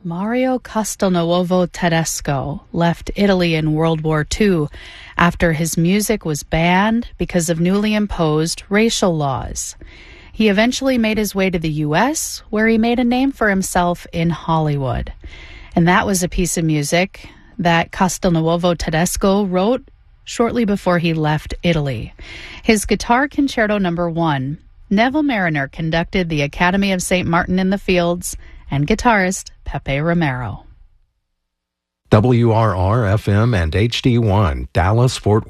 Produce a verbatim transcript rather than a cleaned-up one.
Mario Castelnuovo Tedesco left Italy in World War Two after his music was banned because of newly imposed racial laws. He eventually made his way to the U S, where he made a name for himself in Hollywood. And that was a piece of music that Castelnuovo Tedesco wrote shortly before he left Italy. His Guitar Concerto Number One, Neville Marriner conducted the Academy of Saint Martin in the Fields, and guitarist Pepe Romero. W R R F M and H D one, Dallas, Fort